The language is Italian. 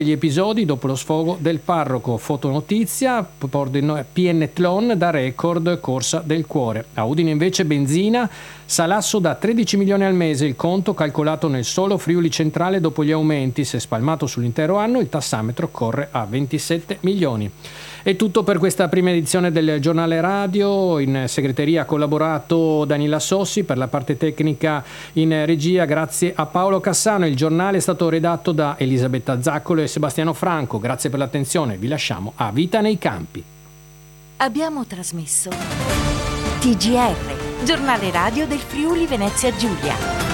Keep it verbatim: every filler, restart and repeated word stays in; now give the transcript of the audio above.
Gli episodi dopo lo sfogo del parroco. Fotonotizia, P N Tlon da record corsa del cuore. A Udine invece benzina, salasso da tredici milioni al mese, il conto calcolato nel solo Friuli centrale dopo gli aumenti. Se spalmato sull'intero anno il tassametro corre a ventisette milioni. È tutto per questa prima edizione del giornale radio. In segreteria ha collaborato Danila Sossi, per la parte tecnica in regia grazie a Paolo Cassano. Il giornale è stato redatto da Elisabetta Zaccolo e Sebastiano Franco. Grazie per l'attenzione, vi lasciamo a Vita nei campi. Abbiamo trasmesso T G R, giornale radio del Friuli Venezia Giulia.